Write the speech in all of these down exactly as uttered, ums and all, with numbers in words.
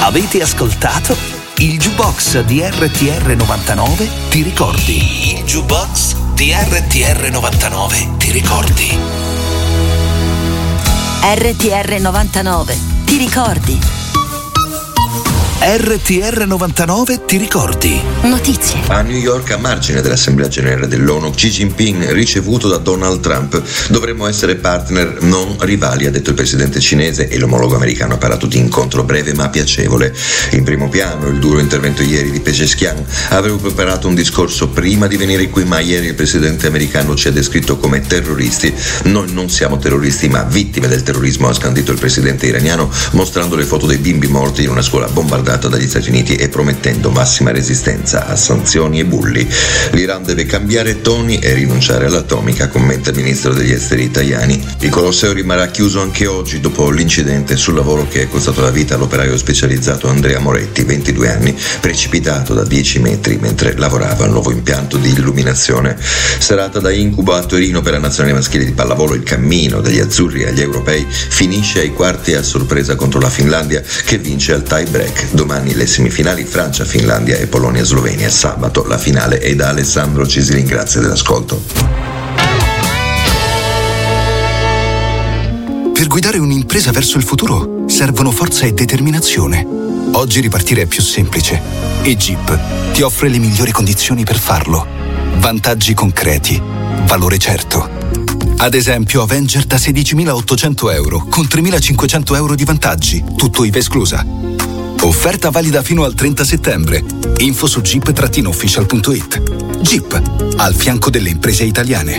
Avete ascoltato il Jukebox di R T R novantanove, ti ricordi? Il Jukebox di R T R novantanove, ti ricordi? R T R novantanove, ti ricordi? R T R novantanove, ti ricordi? Notizie. A New York, a margine dell'Assemblea Generale dell'ONU, Xi Jinping ricevuto da Donald Trump. Dovremmo essere partner, non rivali, ha detto il presidente cinese, e l'omologo americano ha parlato di incontro breve ma piacevole. In primo piano il duro intervento ieri di Pezeshkian. Avevo preparato un discorso prima di venire qui, ma ieri il presidente americano ci ha descritto come terroristi. Noi non siamo terroristi ma vittime del terrorismo, ha scandito il presidente iraniano, mostrando le foto dei bimbi morti in una scuola bombardata dagli Stati Uniti e promettendo massima resistenza a sanzioni e bulli. L'Iran deve cambiare toni e rinunciare all'atomica, commenta il ministro degli esteri Tajani. Il Colosseo rimarrà chiuso anche oggi dopo l'incidente sul lavoro che è costato la vita all'operaio specializzato Andrea Moretti, ventidue anni, precipitato da dieci metri mentre lavorava al nuovo impianto di illuminazione. Serata da incubo a Torino per la nazionale maschile di pallavolo. Il cammino degli azzurri agli europei finisce ai quarti a sorpresa contro la Finlandia, che vince al tie break. Domani le semifinali Francia, Finlandia e Polonia, Slovenia. Sabato la finale. E da Alessandro Cisilin, grazie dell'ascolto. Per guidare un'impresa verso il futuro servono forza e determinazione. Oggi ripartire è più semplice e Jeep ti offre le migliori condizioni per farlo. Vantaggi concreti, valore certo. Ad esempio Avenger da sedicimilaottocento euro con tremilacinquecento euro di vantaggi, tutto I V A esclusa. Offerta valida fino al trenta settembre. Info su jeep official punto it. Jeep, al fianco delle imprese italiane.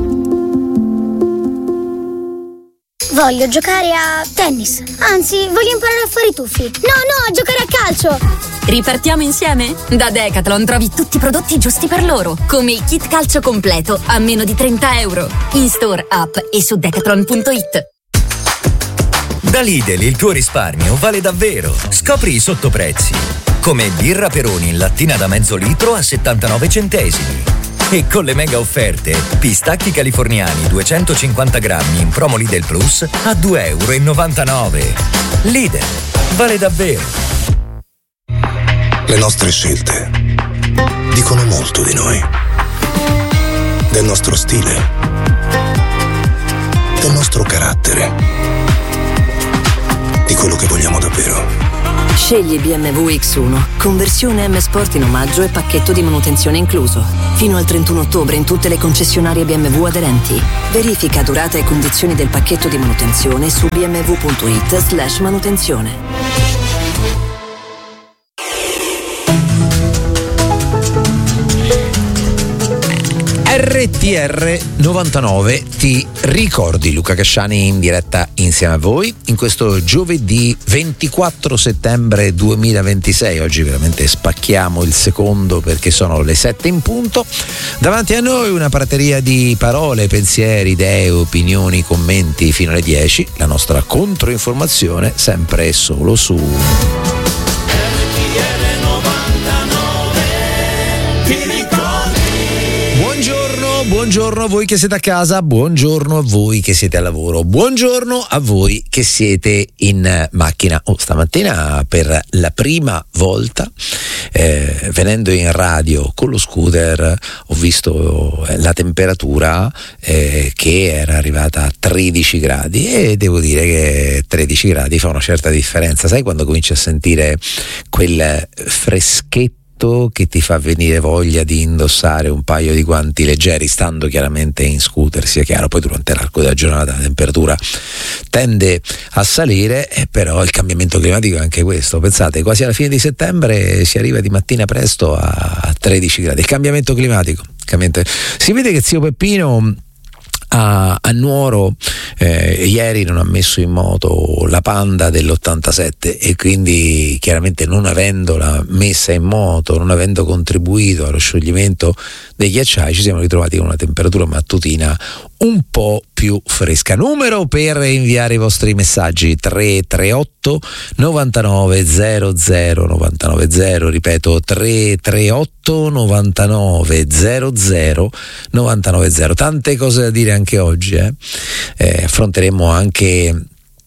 Voglio giocare a tennis. Anzi, voglio imparare a fare i tuffi. No, no, a giocare a calcio. Ripartiamo insieme? Da Decathlon trovi tutti i prodotti giusti per loro, come il kit calcio completo a meno di trenta euro. In store, app e su decathlon punto it. Da Lidl il tuo risparmio vale davvero. Scopri i sottoprezzi. Come birra Peroni in lattina da mezzo litro a settantanove centesimi. E con le mega offerte, pistacchi californiani duecentocinquanta grammi in promo Lidl Plus a due euro e novantanove. Lidl, vale davvero. Le nostre scelte dicono molto di noi. Del nostro stile. Del nostro carattere. Di quello che vogliamo davvero. Scegli B M W X uno, conversione M Sport in omaggio e pacchetto di manutenzione incluso. Fino al trentuno ottobre in tutte le concessionarie B M W aderenti. Verifica durata e condizioni del pacchetto di manutenzione su b m w punto it slash manutenzione. R T R novantanove, ti ricordi? Luca Casciani in diretta insieme a voi in questo giovedì ventiquattro settembre duemilaventisei. Oggi veramente spacchiamo il secondo perché sono le sette in punto. Davanti a noi una prateria di parole, pensieri, idee, opinioni, commenti fino alle dieci. La nostra controinformazione sempre e solo su buongiorno a voi che siete a casa, buongiorno a voi che siete al lavoro, buongiorno a voi che siete in macchina. Oh, stamattina per la prima volta eh, venendo in radio con lo scooter ho visto la temperatura eh, che era arrivata a tredici gradi e devo dire che tredici gradi fa una certa differenza. Sai quando cominci a sentire quel freschetto che ti fa venire voglia di indossare un paio di guanti leggeri, stando chiaramente in scooter, sia chiaro. Poi durante l'arco della giornata la temperatura tende a salire, e però il cambiamento climatico è anche questo. Pensate, quasi alla fine di settembre si arriva di mattina presto a tredici gradi. Il cambiamento climatico, cambiamento... si vede che zio Peppino A, a Nuoro eh, ieri non ha messo in moto la Panda dell'ottantasette e quindi chiaramente non avendola messa in moto, non avendo contribuito allo scioglimento dei ghiacciai, ci siamo ritrovati con una temperatura mattutina un po' più fresca. Numero per inviare i vostri messaggi: tre tre otto novantanove zero zero novantanove zero, ripeto tre tre otto novantanove zero zero novantanove zero. Tante cose da dire anche oggi, eh? Eh, affronteremo anche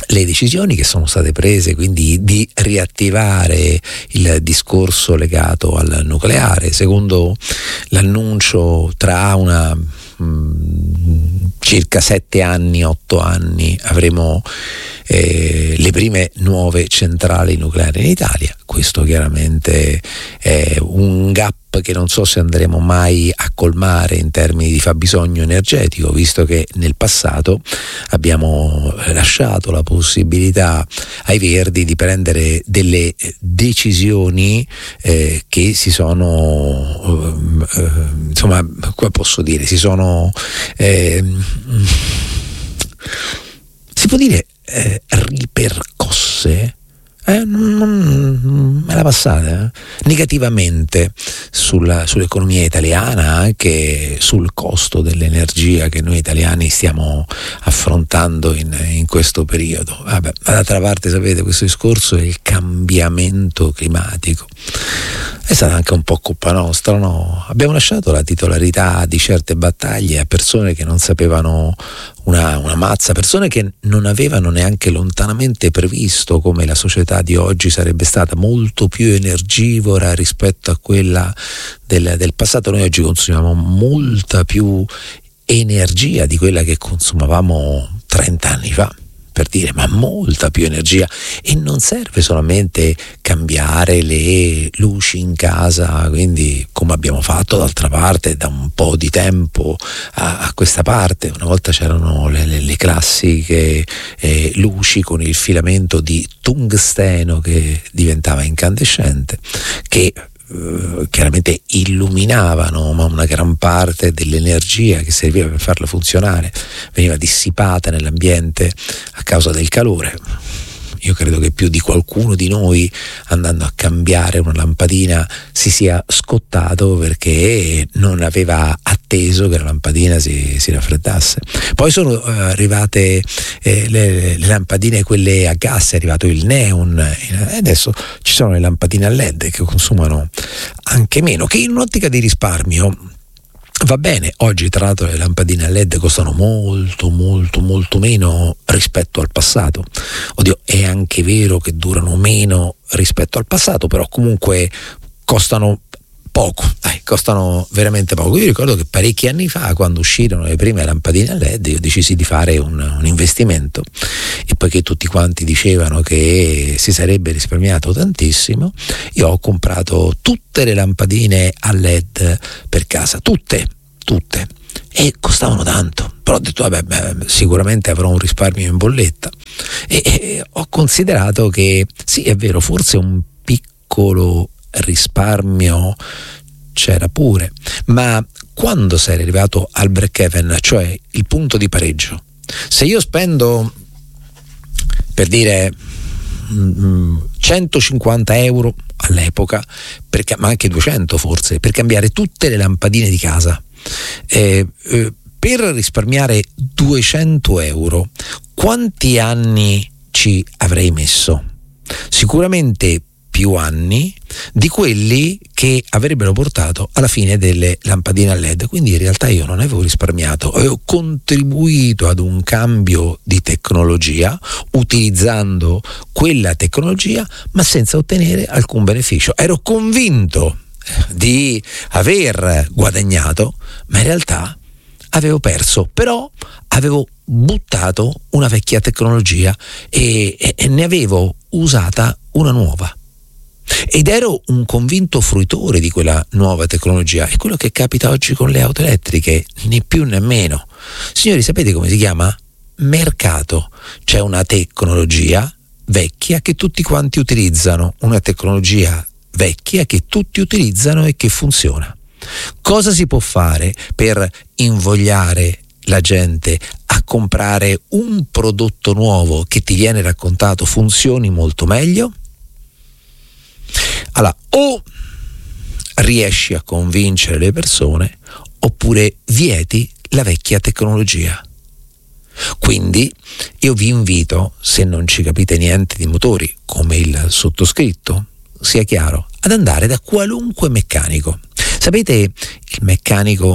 le decisioni che sono state prese, quindi di riattivare il discorso legato al nucleare. Secondo l'annuncio, tra una mh, circa sette anni, otto anni avremo eh, le prime nuove centrali nucleari in Italia. Questo chiaramente è un gap che non so se andremo mai a colmare in termini di fabbisogno energetico, visto che nel passato abbiamo lasciato la possibilità ai Verdi di prendere delle decisioni eh, che si sono eh, eh, insomma, come posso dire, si sono eh, si può dire eh, ripercosse. Eh, non, me la passata eh? negativamente sulla, sull'economia italiana, anche sul costo dell'energia che noi italiani stiamo affrontando in, in questo periodo. Vabbè, dall'altra parte, sapete, questo discorso del cambiamento climatico è stata anche un po' colpa nostra, no? Abbiamo lasciato la titolarità di certe battaglie a persone che non sapevano una, una mazza, persone che non avevano neanche lontanamente previsto come la società di oggi sarebbe stata molto più energivora rispetto a quella del, del passato. Noi oggi consumiamo molta più energia di quella che consumavamo trenta anni fa, per dire, ma molta più energia, e non serve solamente cambiare le luci in casa, quindi come abbiamo fatto d'altra parte da un po' di tempo a, a questa parte. Una volta c'erano le, le, le classiche eh, luci con il filamento di tungsteno che diventava incandescente, che Uh, chiaramente illuminavano, ma una gran parte dell'energia che serviva per farla funzionare veniva dissipata nell'ambiente a causa del calore. Io credo che più di qualcuno di noi, andando a cambiare una lampadina, si sia scottato perché non aveva atteso che la lampadina si, si raffreddasse. Poi sono uh, arrivate eh, le, le lampadine, quelle a gas, è arrivato il neon, e adesso ci sono le lampadine a led che consumano anche meno, che in un'ottica di risparmio va bene. Oggi tra l'altro le lampadine a led costano molto molto molto meno rispetto al passato. Oddio, è anche vero che durano meno rispetto al passato, però comunque costano poco, dai, costano veramente poco. Io ricordo che parecchi anni fa, quando uscirono le prime lampadine a led, io decisi di fare un, un investimento, e poiché tutti quanti dicevano che si sarebbe risparmiato tantissimo, io ho comprato tutte le lampadine a led per casa, tutte, tutte, e costavano tanto. Però ho detto vabbè, beh, sicuramente avrò un risparmio in bolletta, e, e ho considerato che sì, è vero, forse un piccolo risparmio c'era pure, ma quando sei arrivato al break even, cioè il punto di pareggio, se io spendo, per dire, centocinquanta euro all'epoca, per, ma anche duecento forse, per cambiare tutte le lampadine di casa, eh, eh, per risparmiare duecento euro, quanti anni ci avrei messo? Sicuramente più anni di quelli che avrebbero portato alla fine delle lampadine a led. Quindi in realtà io non avevo risparmiato, avevo contribuito ad un cambio di tecnologia utilizzando quella tecnologia, ma senza ottenere alcun beneficio. Ero convinto di aver guadagnato, ma in realtà avevo perso, però avevo buttato una vecchia tecnologia e, e, e ne avevo usata una nuova. Ed ero un convinto fruitore di quella nuova tecnologia. È quello che capita oggi con le auto elettriche, né più né meno. Signori, sapete come si chiama? Mercato. C'è una tecnologia vecchia che tutti quanti utilizzano, una tecnologia vecchia che tutti utilizzano e che funziona. Cosa si può fare per invogliare la gente a comprare un prodotto nuovo che ti viene raccontato funzioni molto meglio? Allora, o riesci a convincere le persone, oppure vieti la vecchia tecnologia. Quindi io vi invito, se non ci capite niente di motori, come il sottoscritto, sia chiaro, ad andare da qualunque meccanico. Sapete, il meccanico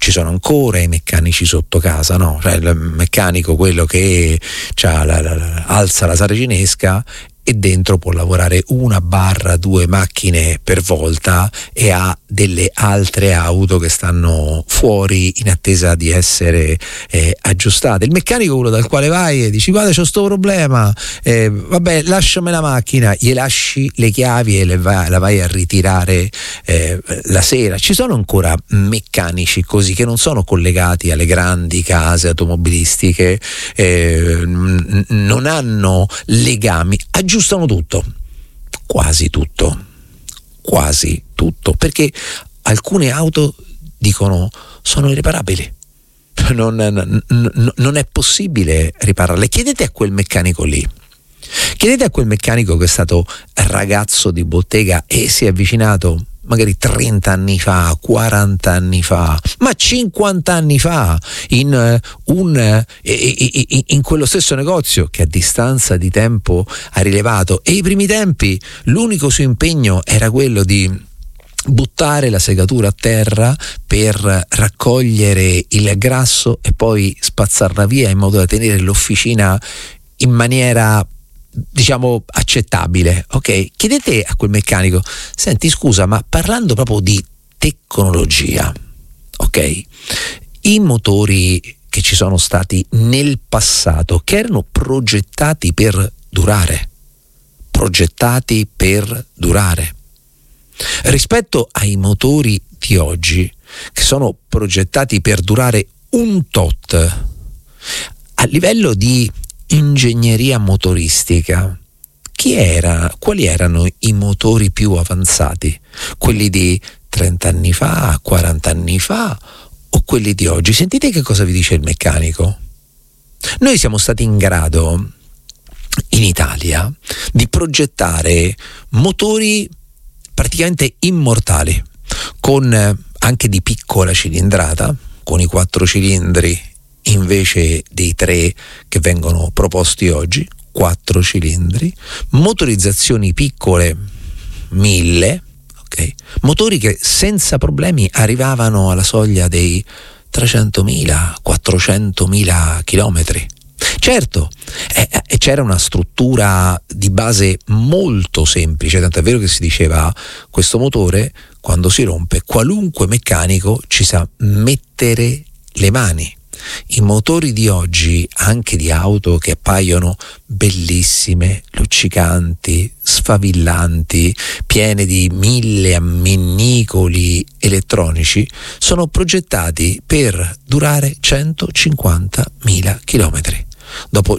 ci sono ancora i meccanici sotto casa, no? Cioè il meccanico, quello che c'ha la, la, la, alza la saracinesca e dentro può lavorare una barra due macchine per volta e ha delle altre auto che stanno fuori in attesa di essere eh, aggiustate. Il meccanico, quello dal quale vai e dici guarda c'ho sto problema, eh, vabbè lasciami la macchina, gli lasci le chiavi e le va, la vai a ritirare eh, la sera. Ci sono ancora meccanici così che non sono collegati alle grandi case automobilistiche, eh, n- non hanno legami, aggiustano tutto, quasi tutto, quasi tutto, perché alcune auto dicono sono irreparabili, non, non, non è possibile ripararle. Chiedete a quel meccanico lì, chiedete a quel meccanico che è stato ragazzo di bottega e si è avvicinato magari trenta anni fa, quaranta anni fa, ma cinquanta anni fa in uh, un uh, in quello stesso negozio che a distanza di tempo ha rilevato, e i primi tempi l'unico suo impegno era quello di buttare la segatura a terra per raccogliere il grasso e poi spazzarla via in modo da tenere l'officina in maniera, diciamo, accettabile. Ok, chiedete a quel meccanico: senti scusa, ma parlando proprio di tecnologia, ok, i motori che ci sono stati nel passato, che erano progettati per durare progettati per durare rispetto ai motori di oggi che sono progettati per durare un tot, a livello di ingegneria motoristica, chi era, quali erano i motori più avanzati? Quelli di trenta anni fa, quaranta anni fa o quelli di oggi? Sentite che cosa vi dice il meccanico. Noi siamo stati in grado in Italia di progettare motori praticamente immortali, con anche di piccola cilindrata, con i quattro cilindri invece dei tre che vengono proposti oggi, quattro cilindri, motorizzazioni piccole mille, ok, motori che senza problemi arrivavano alla soglia dei trecentomila, quattrocentomila chilometri. Certo, eh, eh, c'era una struttura di base molto semplice, tanto è vero che si diceva: questo motore quando si rompe qualunque meccanico ci sa mettere le mani. I motori di oggi, anche di auto che appaiono bellissime, luccicanti, sfavillanti, piene di mille ammennicoli elettronici, sono progettati per durare centocinquantamila chilometri. Dopo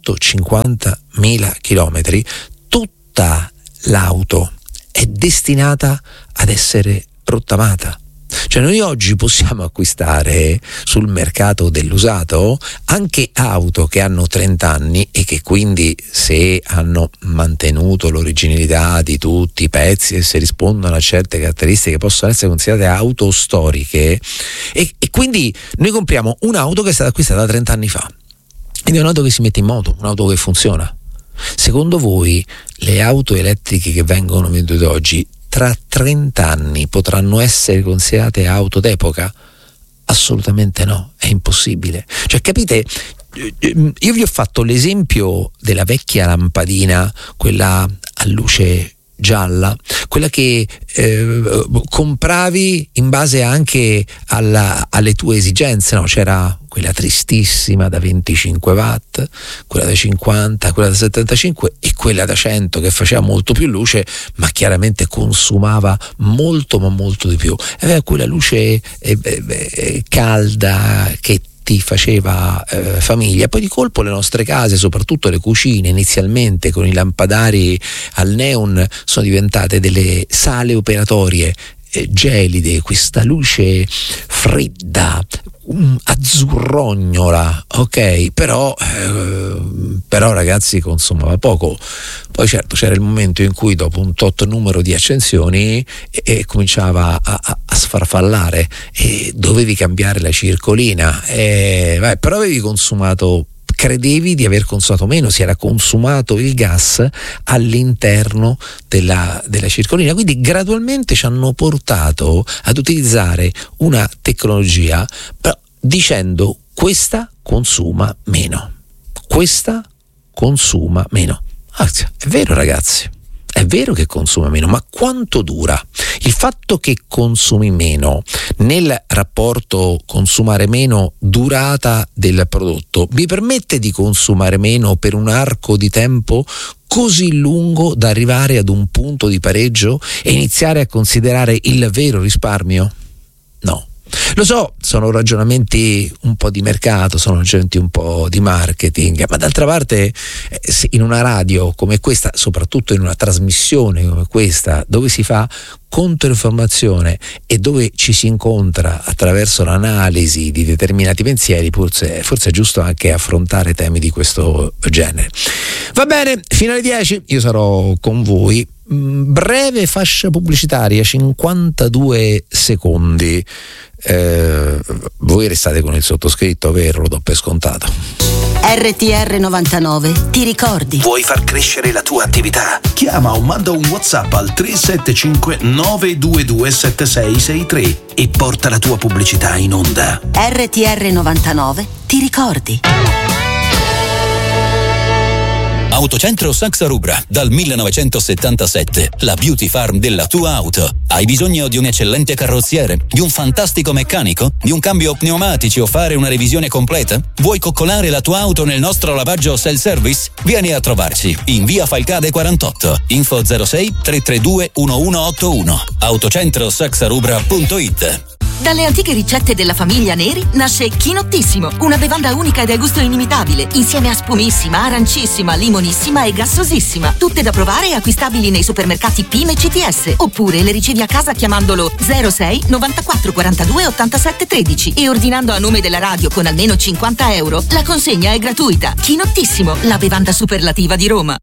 centocinquantamila chilometri tutta l'auto è destinata ad essere rottamata. Cioè noi oggi possiamo acquistare sul mercato dell'usato anche auto che hanno trenta anni e che quindi, se hanno mantenuto l'originalità di tutti i pezzi e se rispondono a certe caratteristiche, possono essere considerate auto storiche, e, e quindi noi compriamo un'auto che è stata acquistata trenta anni fa ed è un'auto che si mette in moto, un'auto che funziona. Secondo voi le auto elettriche che vengono vendute oggi tra trenta anni potranno essere considerate auto d'epoca? Assolutamente no, è impossibile. Cioè, capite, io vi ho fatto l'esempio della vecchia lampadina, quella a luce gialla, quella che eh, compravi in base anche alla, alle tue esigenze, no? C'era quella tristissima da venticinque watt, quella da cinquanta, quella da settantacinque e quella da cento che faceva molto più luce ma chiaramente consumava molto ma molto di più. Aveva quella luce eh, eh, calda che ti faceva eh, famiglia. Poi di colpo le nostre case, soprattutto le cucine, inizialmente con i lampadari al neon, sono diventate delle sale operatorie eh, gelide, questa luce fredda, um, azzurrognola, ok, però eh, però ragazzi consumava poco. Poi certo c'era il momento in cui dopo un tot numero di accensioni e, e cominciava a, a, a sfarfallare e dovevi cambiare la circolina, e, beh, però avevi consumato credevi di aver consumato meno, si era consumato il gas all'interno della, della circolina, quindi gradualmente ci hanno portato ad utilizzare una tecnologia però dicendo questa consuma meno, questa consuma meno. Ah, è vero ragazzi, è vero che consuma meno, ma quanto dura? Il fatto che consumi meno nel rapporto consumare meno durata del prodotto vi permette di consumare meno per un arco di tempo così lungo da arrivare ad un punto di pareggio e iniziare a considerare il vero risparmio? No. Lo so, sono ragionamenti un po' di mercato, sono ragionamenti un po' di marketing, ma d'altra parte eh, in una radio come questa, soprattutto in una trasmissione come questa, dove si fa controinformazione e dove ci si incontra attraverso l'analisi di determinati pensieri, forse, forse è giusto anche affrontare temi di questo genere. Va bene, fino alle dieci io sarò con voi. Breve fascia pubblicitaria, cinquantadue secondi. Eh, voi restate con il sottoscritto, vero? Lo do per scontato. R T R novantanove, ti ricordi? Vuoi far crescere la tua attività? Chiama o manda un WhatsApp al tre sette cinque nove due due sette sei sei tre e porta la tua pubblicità in onda. R T R novantanove, ti ricordi? Autocentro Saxa Rubra, dal millenovecentosettantasette, la beauty farm della tua auto. Hai bisogno di un eccellente carrozziere, di un fantastico meccanico, di un cambio pneumatici o fare una revisione completa? Vuoi coccolare la tua auto nel nostro lavaggio self-service? Vieni a trovarci in via Falcade quarantotto, info zero sei tre tre due uno uno otto uno, autocentro saxa rubra punto it. Dalle antiche ricette della famiglia Neri nasce Chinottissimo, una bevanda unica e dal gusto inimitabile, insieme a spumissima, arancissima, limonissima e gassosissima. Tutte da provare e acquistabili nei supermercati P I M e C T S, oppure le ricevi a casa chiamandolo zero sei novantaquattro quarantadue ottantasette tredici e ordinando a nome della radio con almeno cinquanta euro. La consegna è gratuita. Chinottissimo, la bevanda superlativa di Roma.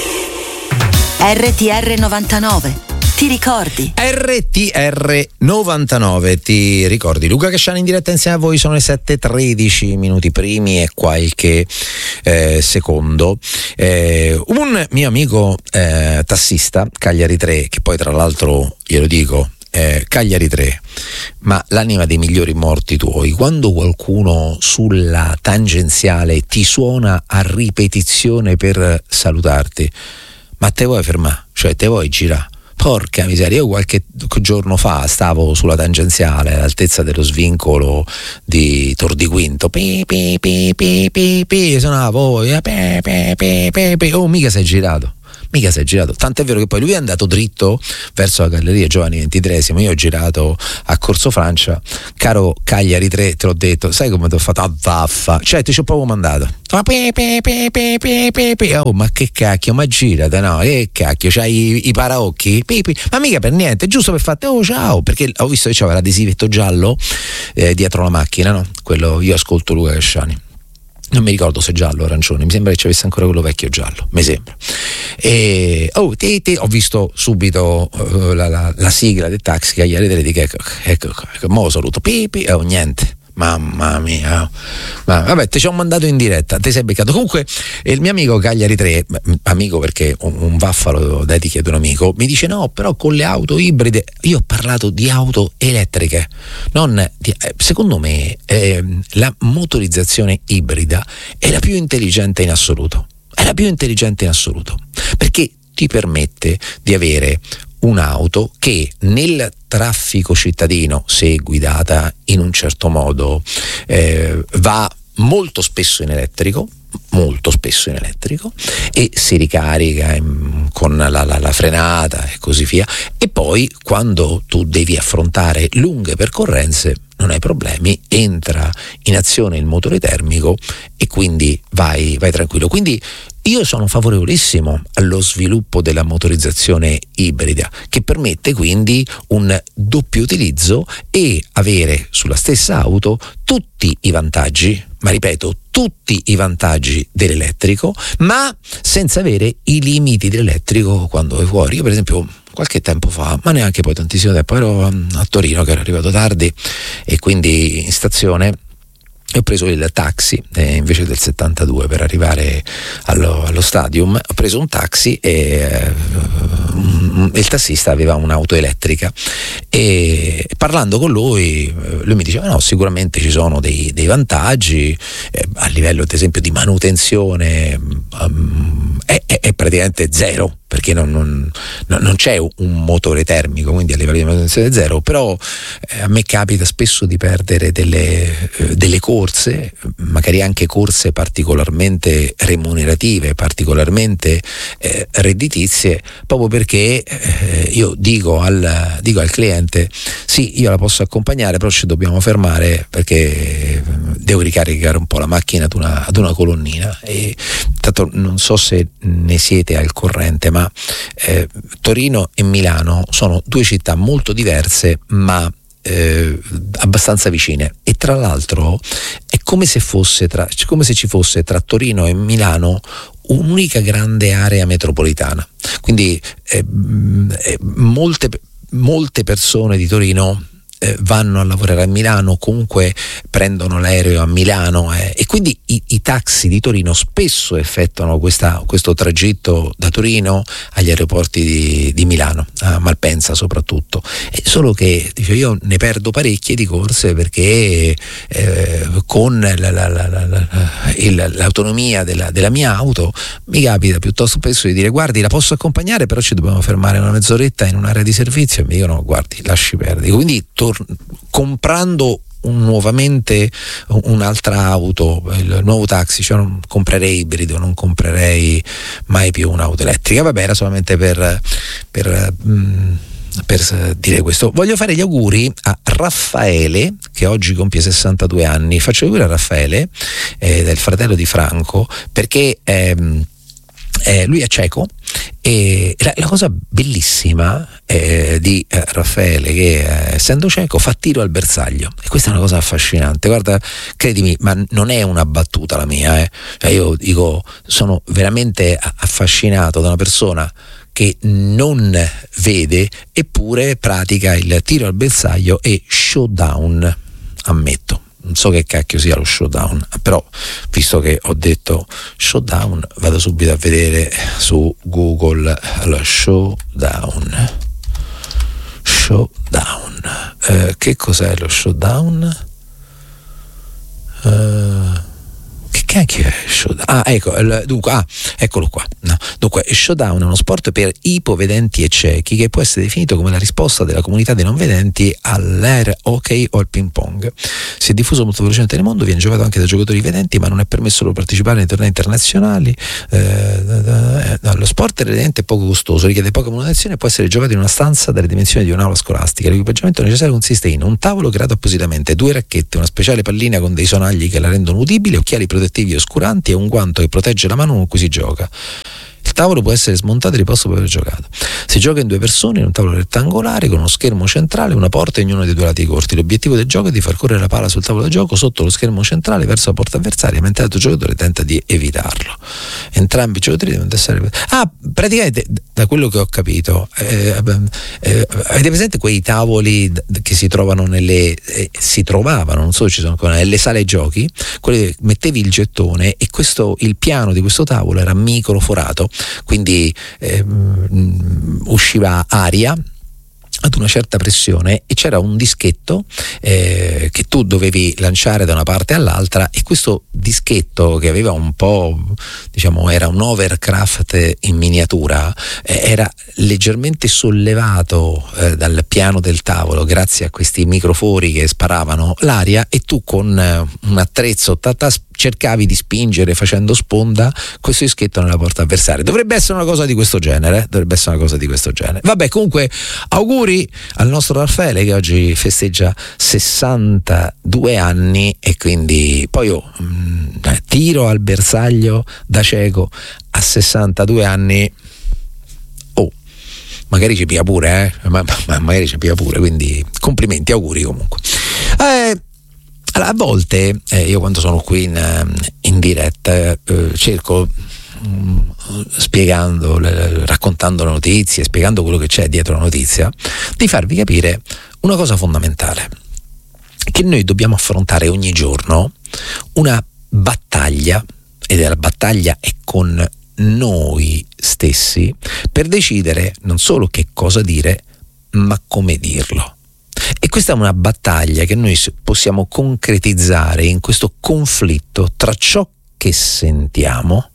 R T R novantanove. Ti ricordi? R T R novantanove, ti ricordi? Luca Casciani in diretta insieme a voi, sono le sette e tredici minuti primi e qualche eh, secondo. Eh, un mio amico eh, tassista, Cagliari tre, che poi tra l'altro glielo dico, eh, Cagliari tre, ma l'anima dei migliori morti tuoi, quando qualcuno sulla tangenziale ti suona a ripetizione per salutarti, ma te vuoi fermare? Cioè te vuoi girare? Porca miseria, io qualche giorno fa stavo sulla tangenziale all'altezza dello svincolo di Tor di Quinto, pi pi pi pi pi pi, suonavo, pi pi pi pi pi, oh mica sei girato. Mica si è girato, tant'è vero che poi lui è andato dritto verso la Galleria Giovanni ventitreesimo, io ho girato a Corso Francia. Caro Cagliari tre, te l'ho detto, sai come ti ho fatto? Ah, vaffa, cioè ti ci ho proprio mandato. Oh, ma che cacchio, ma girate, no? Che cacchio, c'hai i, i paraocchi? Ma mica per niente, giusto per fare oh ciao, perché ho visto che c'aveva l'adesivetto giallo eh, dietro la macchina, no? Quello, io ascolto Luca Casciani. Non mi ricordo se giallo o arancione, mi sembra che ci avesse ancora quello vecchio giallo, mi sembra. E oh, te, te, ho visto subito uh, la, la, la sigla del taxi Cagliari tre, dico ecco, ecco, ecco, mo saluto, pipi, oh niente. Mamma mia, ma vabbè, te ci ho mandato in diretta, te sei beccato. Comunque il mio amico Cagliari tre, amico perché un, un vaffalo dedichi ad un amico, mi dice no, però con le auto ibride, io ho parlato di auto elettriche, non di, secondo me eh, la motorizzazione ibrida è la più intelligente in assoluto, è la più intelligente in assoluto, perché ti permette di avere un'auto che nel traffico cittadino, se guidata in un certo modo, eh, va molto spesso in elettrico, molto spesso in elettrico, e si ricarica in, con la, la, la frenata e così via, e poi quando tu devi affrontare lunghe percorrenze non hai problemi, entra in azione il motore termico e quindi vai, vai tranquillo. Quindi io sono favorevolissimo allo sviluppo della motorizzazione ibrida, che permette quindi un doppio utilizzo e avere sulla stessa auto tutti i vantaggi, ma ripeto, tutti i vantaggi dell'elettrico, ma senza avere i limiti dell'elettrico quando è fuori. Io per esempio qualche tempo fa, ma neanche poi tantissimo tempo, ero a Torino, che ero arrivato tardi e quindi in stazione ho preso il taxi eh, invece del settantadue per arrivare allo, allo stadium. Ho preso un taxi e eh, il tassista aveva un'auto elettrica e parlando con lui lui mi diceva no, sicuramente ci sono dei, dei vantaggi eh, a livello ad esempio di manutenzione um, è, è, è praticamente zero, perché non, non, non c'è un motore termico, quindi a livello di manutenzione è zero, però eh, a me capita spesso di perdere delle, eh, delle corse, magari anche corse particolarmente remunerative, particolarmente eh, redditizie, proprio perché eh, io dico al, dico al cliente sì, io la posso accompagnare, però ci dobbiamo fermare perché devo ricaricare un po' la macchina ad una, ad una colonnina. E tanto non so se ne siete al corrente, ma eh, Torino e Milano sono due città molto diverse ma eh, abbastanza vicine, e tra l'altro è come se fosse tra, come se ci fosse tra Torino e Milano un'unica grande area metropolitana, quindi eh, eh, molte, molte persone di Torino eh, vanno a lavorare a Milano, comunque prendono l'aereo a Milano eh, e quindi i, i taxi di Torino spesso effettuano questa, questo tragitto da Torino agli aeroporti di, di Milano, a Malpensa soprattutto. E solo che dice, io ne perdo parecchie di corse perché eh, con la, la, la, la, la, il, l'autonomia della, della mia auto mi capita piuttosto spesso di dire guardi, la posso accompagnare, però ci dobbiamo fermare una mezz'oretta in un'area di servizio, e mi dicono guardi, lasci perdere. Quindi tor- comprando un, nuovamente un'altra auto, il nuovo taxi, cioè non comprerei ibrido, non comprerei mai più un'auto elettrica. Vabbè, era solamente per per, mh, per dire questo. Voglio fare gli auguri a Raffaele, che oggi compie sessantadue anni. Faccio gli auguri a Raffaele, eh, del fratello di Franco, perché ehm, Eh, lui è cieco, e la, la cosa bellissima eh, di eh, Raffaele, che eh, essendo cieco fa tiro al bersaglio, e questa è una cosa affascinante. Guarda, credimi, ma non è una battuta la mia, eh. Cioè io dico, sono veramente affascinato da una persona che non vede eppure pratica il tiro al bersaglio e showdown. Ammetto, non so che cacchio sia lo showdown, però visto che ho detto showdown vado subito a vedere su Google. Allora, showdown showdown eh, che cos'è lo showdown? Uh, che cacchio è showdown? Ah, ecco, il, dunque, ah, eccolo qua. No. Dunque, il showdown è uno sport per ipovedenti e ciechi che può essere definito come la risposta della comunità dei non vedenti all'air hockey o al ping pong. Si è diffuso molto velocemente nel mondo, viene giocato anche da giocatori vedenti, ma non è permesso loro partecipare nei tornei internazionali. Eh, no, lo sport è relativamente poco costoso, richiede poca manutenzione e può essere giocato in una stanza dalle dimensioni di un'aula scolastica. L'equipaggiamento necessario consiste in un tavolo creato appositamente, due racchette, una speciale pallina con dei sonagli che la rendono udibile, occhiali protettivi oscuranti e un guanto che protegge la mano con cui si gioca. Il tavolo può essere smontato e riposto dopo aver giocato. Si gioca in due persone in un tavolo rettangolare con uno schermo centrale e una porta in ognuno dei due lati corti. L'obiettivo del gioco è di far correre la palla sul tavolo da gioco sotto lo schermo centrale verso la porta avversaria, mentre l'altro giocatore tenta di evitarlo. Entrambi i giocatori devono essere... Ah, praticamente, da quello che ho capito, eh, eh, avete presente quei tavoli che si trovano nelle... Eh, si trovavano, non so se ci sono ancora, nelle sale giochi, quelli mettevi il gettone e questo, il piano di questo tavolo era microforato, quindi eh, usciva aria ad una certa pressione e c'era un dischetto eh, che tu dovevi lanciare da una parte all'altra, e questo dischetto, che aveva un po', diciamo, era un hovercraft in miniatura, eh, era leggermente sollevato eh, dal piano del tavolo grazie a questi microfori che sparavano l'aria, e tu con eh, un attrezzo tata, cercavi di spingere facendo sponda questo dischetto nella porta avversaria. Dovrebbe essere una cosa di questo genere, eh? dovrebbe essere una cosa di questo genere. Vabbè, comunque auguri al nostro Raffaele, che oggi festeggia sessantadue anni, e quindi poi io mh, tiro al bersaglio da cieco a sessantadue anni. Oh, magari ci pia pure, eh? ma, ma magari ci pia pure, quindi complimenti, auguri comunque. Eh, Allora, a volte eh, io quando sono qui in, in diretta eh, cerco mh, spiegando, le, raccontando le notizie, spiegando quello che c'è dietro la notizia, di farvi capire una cosa fondamentale. che noi dobbiamo affrontare ogni giorno una battaglia, ed è la battaglia è con noi stessi, per decidere non solo che cosa dire, ma come dirlo. E questa è una battaglia che noi possiamo concretizzare in questo conflitto tra ciò che sentiamo,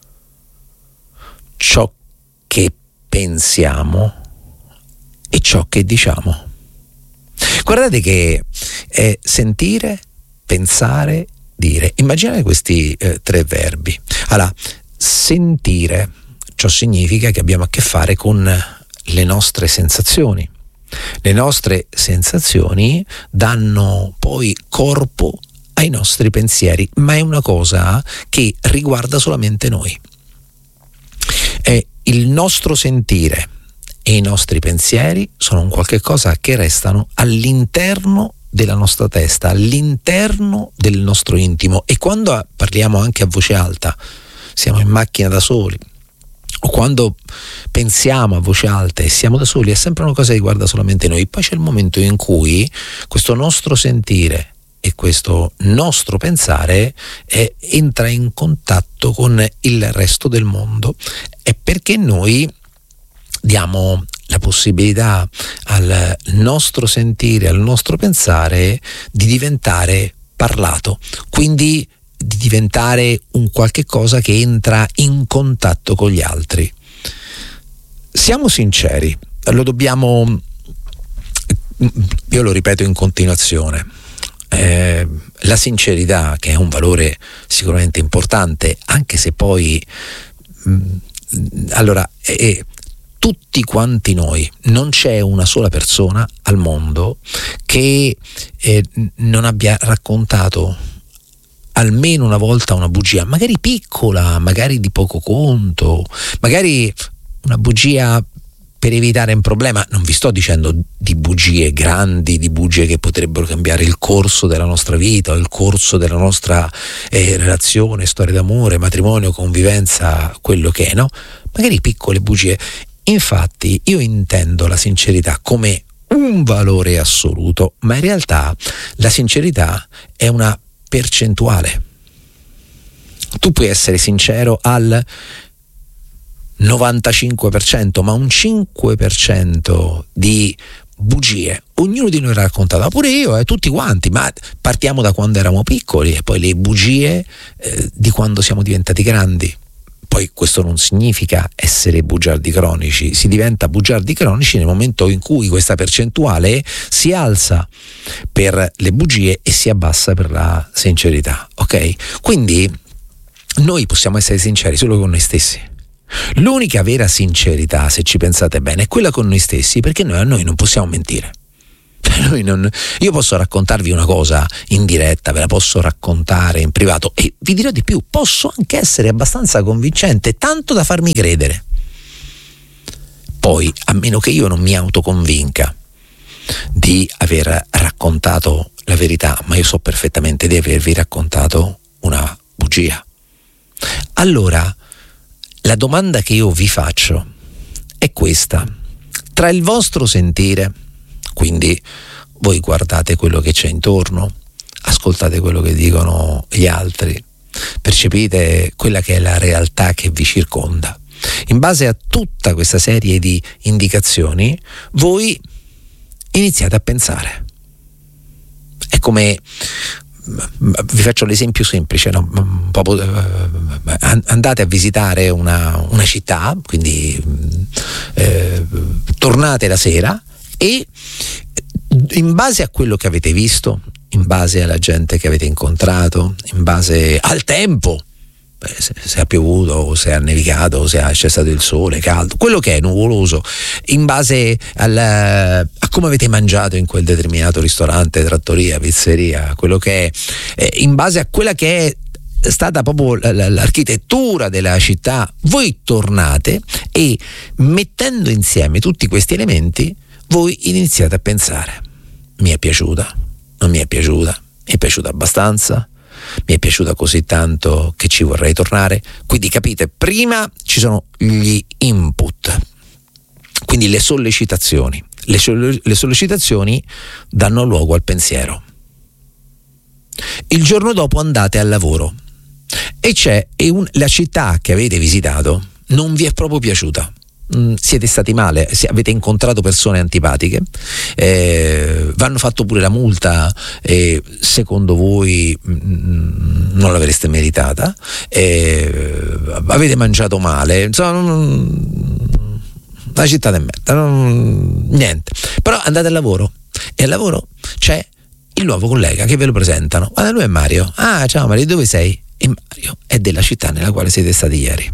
ciò che pensiamo e ciò che diciamo. Guardate che è sentire, pensare, dire. Immaginate questi eh, tre verbi. Allora, sentire, ciò significa che abbiamo a che fare con le nostre sensazioni. Le nostre sensazioni danno poi corpo ai nostri pensieri, ma è una cosa che riguarda solamente noi. È il nostro sentire e i nostri pensieri sono un qualche cosa che restano all'interno della nostra testa, all'interno del nostro intimo, e quando parliamo anche a voce alta, siamo in macchina da soli, o quando pensiamo a voce alta e siamo da soli, è sempre una cosa che riguarda solamente noi. Poi c'è il momento in cui questo nostro sentire e questo nostro pensare eh, entra in contatto con il resto del mondo, è perché noi diamo la possibilità al nostro sentire, al nostro pensare di diventare parlato, quindi di diventare un qualche cosa che entra in contatto con gli altri. Siamo sinceri, lo dobbiamo, io lo ripeto in continuazione, eh, la sincerità, che è un valore sicuramente importante, anche se poi mh, allora è, tutti quanti noi, non c'è una sola persona al mondo che eh, non abbia raccontato almeno una volta una bugia, magari piccola, magari di poco conto, magari una bugia per evitare un problema. Non vi sto dicendo di bugie grandi, di bugie che potrebbero cambiare il corso della nostra vita o il corso della nostra eh, relazione, storia d'amore, matrimonio, convivenza, quello che è, no? Magari piccole bugie. Infatti io intendo la sincerità come un valore assoluto, ma in realtà la sincerità è una percentuale. Tu puoi essere sincero al novantacinque per cento, ma un cinque per cento di bugie ognuno di noi ha raccontato, pure io, eh, tutti quanti, ma partiamo da quando eravamo piccoli e poi le bugie eh, di quando siamo diventati grandi. Poi questo non significa essere bugiardi cronici, si diventa bugiardi cronici nel momento in cui questa percentuale si alza per le bugie e si abbassa per la sincerità, ok? Quindi noi possiamo essere sinceri solo con noi stessi. L'unica vera sincerità, se ci pensate bene, è quella con noi stessi, perché noi a noi non possiamo mentire. Noi non, io posso raccontarvi una cosa in diretta, ve la posso raccontare in privato e vi dirò di più, posso anche essere abbastanza convincente, tanto da farmi credere. Poi, a meno che io non mi autoconvinca di aver raccontato la verità, ma io so perfettamente di avervi raccontato una bugia, allora la domanda che io vi faccio è questa: tra il vostro sentire, quindi voi guardate quello che c'è intorno, ascoltate quello che dicono gli altri, percepite quella che è la realtà che vi circonda. In base a tutta questa serie di indicazioni, voi iniziate a pensare. È come, vi faccio l'esempio semplice, no? Andate a visitare una, una città, quindi eh, tornate la sera e in base a quello che avete visto, in base alla gente che avete incontrato, in base al tempo, se, se ha piovuto o se ha nevicato o se ha, c'è stato il sole, caldo, quello che è nuvoloso, in base al, a come avete mangiato in quel determinato ristorante, trattoria, pizzeria, quello che è, eh, in base a quella che è stata proprio l'architettura della città, voi tornate e mettendo insieme tutti questi elementi voi iniziate a pensare: mi è piaciuta, non mi è piaciuta, mi è piaciuta abbastanza, mi è piaciuta così tanto che ci vorrei tornare. Quindi capite, prima ci sono gli input, quindi le sollecitazioni. Le, le sollecitazioni danno luogo al pensiero. il giorno dopo andate al lavoro e c'è e un, la città che avete visitato non vi è proprio piaciuta. Mm, siete stati male, avete incontrato persone antipatiche, eh, vanno fatto pure la multa e secondo voi mm, non l'avreste meritata, eh, avete mangiato male, insomma non, la città è merda, non, niente, però andate al lavoro e al lavoro c'è il nuovo collega che ve lo presentano. Guarda, lui è Mario. Ah, ciao Mario, dove sei? E Mario è della città nella quale siete stati ieri.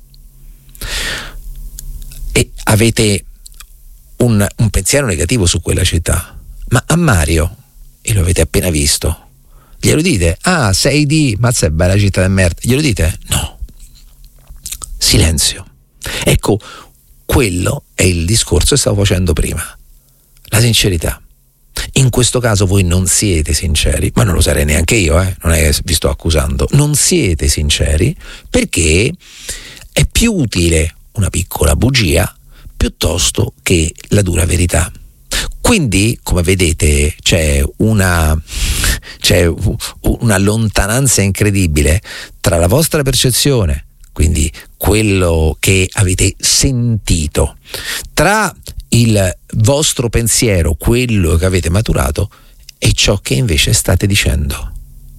E avete un, un pensiero negativo su quella città, ma a Mario, e lo avete appena visto, glielo dite? Ah, sei di mazza, è bella città del merda, glielo dite? No, silenzio. Ecco, quello è il discorso che stavo facendo prima, la sincerità. In questo caso voi non siete sinceri, ma non lo sarei neanche io, eh? Non è che vi sto accusando, non siete sinceri perché è più utile una piccola bugia piuttosto che la dura verità. Quindi, come vedete, c'è una c'è una lontananza incredibile tra la vostra percezione, quindi quello che avete sentito, tra il vostro pensiero, quello che avete maturato, e ciò che invece state dicendo.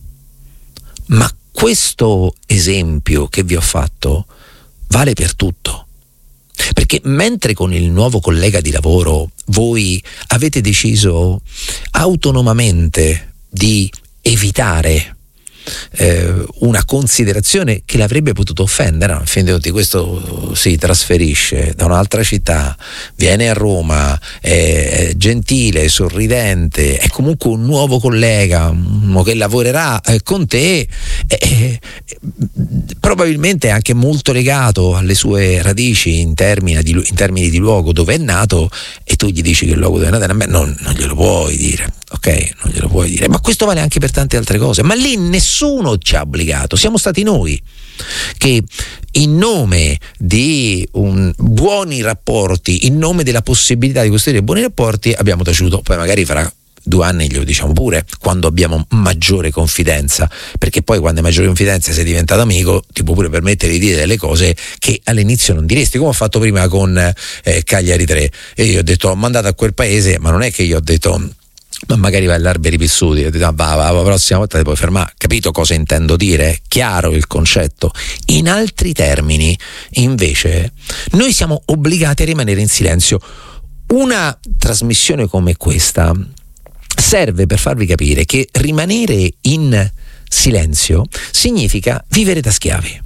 Ma questo esempio che vi ho fatto vale per tutto. Perché mentre con il nuovo collega di lavoro voi avete deciso autonomamente di evitare eh, una considerazione che l'avrebbe potuto offendere, no? Fin dei conti questo si trasferisce da un'altra città, viene a Roma, è gentile, sorridente, è comunque un nuovo collega, uno che lavorerà eh, con te, eh, probabilmente anche molto legato alle sue radici in termini di, in termini di luogo dove è nato, e tu gli dici che il luogo dove è nato, non, non glielo puoi dire, ok? Non glielo puoi dire, ma questo vale anche per tante altre cose. Ma lì nessuno ci ha obbligato, siamo stati noi che in nome di un, buoni rapporti, in nome della possibilità di costruire buoni rapporti, abbiamo taciuto. Poi magari fra due anni glielo diciamo pure, quando abbiamo maggiore confidenza, perché poi quando hai maggiore confidenza sei diventato amico, ti può pure permettere di dire delle cose che all'inizio non diresti, come ho fatto prima con eh, Cagliari tre, e io ho detto ho mandato a quel paese, ma non è che io ho detto ma magari vai all'Arberi Pissuti, ho detto ah, va, va, la prossima volta ti puoi fermare, capito cosa intendo dire? Chiaro il concetto. In altri termini invece noi siamo obbligati a rimanere in silenzio. Una trasmissione come questa serve per farvi capire che rimanere in silenzio significa vivere da schiavi,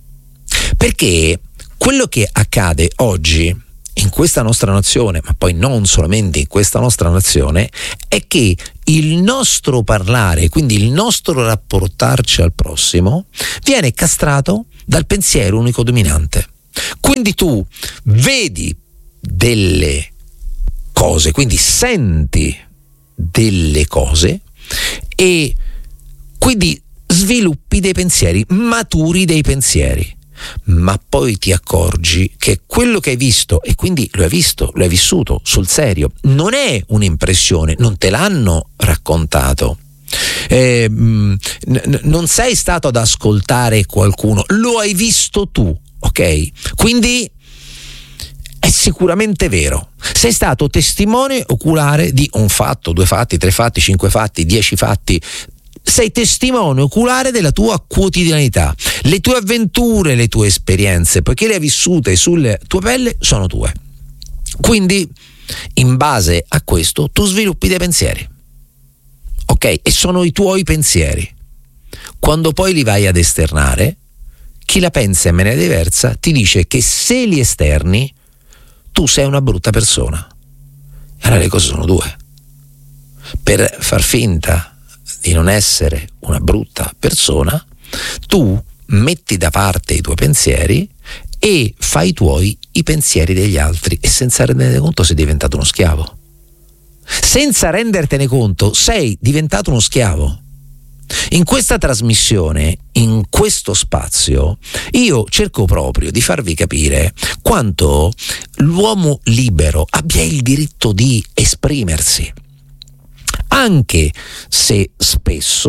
perché quello che accade oggi in questa nostra nazione, ma poi non solamente in questa nostra nazione, è che il nostro parlare, quindi il nostro rapportarci al prossimo, viene castrato dal pensiero unico dominante. Quindi tu vedi delle cose, quindi senti delle cose e quindi sviluppi dei pensieri, maturi dei pensieri, ma poi ti accorgi che quello che hai visto, e quindi lo hai visto, lo hai vissuto sul serio, non è un'impressione, non te l'hanno raccontato, eh, n- non sei stato ad ascoltare qualcuno, lo hai visto tu, ok? Quindi è sicuramente vero. Sei stato testimone oculare di un fatto, due fatti, tre fatti, cinque fatti, dieci fatti. Sei testimone oculare della tua quotidianità. Le tue avventure, le tue esperienze, poiché le hai vissute sulle tue pelle, sono tue. Quindi, in base a questo, tu sviluppi dei pensieri. Ok? E sono i tuoi pensieri. Quando poi li vai ad esternare, chi la pensa in maniera diversa ti dice che se li esterni, tu sei una brutta persona. Allora le cose sono due. Per far finta di non essere una brutta persona, tu metti da parte i tuoi pensieri e fai tuoi i pensieri degli altri, e senza renderne conto sei diventato uno schiavo. Senza rendertene conto sei diventato uno schiavo. In questa trasmissione, in questo spazio, io cerco proprio di farvi capire quanto l'uomo libero abbia il diritto di esprimersi, anche se spesso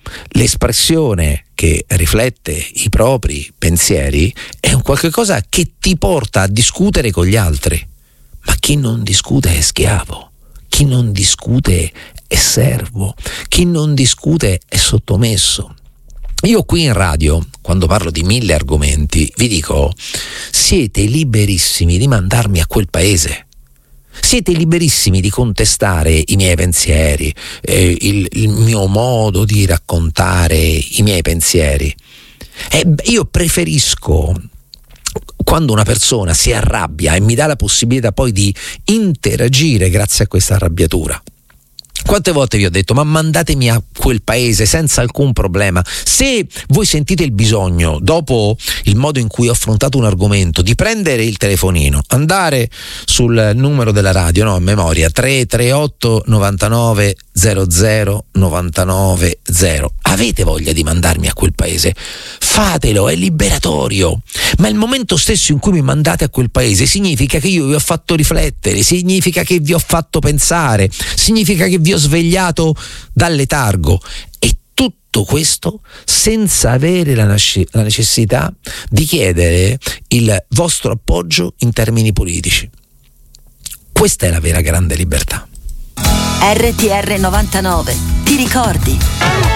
l'espressione che riflette i propri pensieri è un qualche cosa che ti porta a discutere con gli altri. Ma chi non discute è schiavo, chi non discute è servo, chi non discute è sottomesso. Io qui in radio, quando parlo di mille argomenti, vi dico: siete liberissimi di mandarmi a quel paese. Siete liberissimi di contestare i miei pensieri, eh, il, il mio modo di raccontare i miei pensieri. E io preferisco, quando una persona si arrabbia e mi dà la possibilità poi di interagire grazie a questa arrabbiatura. Quante volte vi ho detto: ma mandatemi a quel paese senza alcun problema. Se voi sentite il bisogno, dopo il modo in cui ho affrontato un argomento, di prendere il telefonino, andare sul numero della radio, no, a memoria, tre tre otto novantanove zero zero novantanove zero, avete voglia di mandarmi a quel paese? Fatelo, è liberatorio. Ma il momento stesso in cui mi mandate a quel paese significa che io vi ho fatto riflettere, significa che vi ho fatto pensare, significa che vi ho svegliato dal letargo, e tutto questo senza avere la, nasce- la necessità di chiedere il vostro appoggio in termini politici. Questa è la vera grande libertà. R T R novantanove, ti ricordi?